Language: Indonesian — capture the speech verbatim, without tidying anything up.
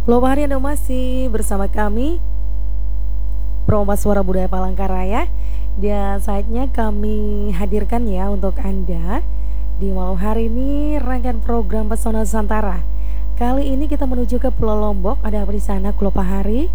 Halo Pak Hari, Anda masih bersama kami Promo Suara Budaya Palangkaraya. Dan saatnya kami hadirkan ya untuk Anda di malam hari ini rangkaian program Pesona Nusantara. Kali ini kita menuju ke Pulau Lombok. Ada apa di sana, Kulo Pak Hari?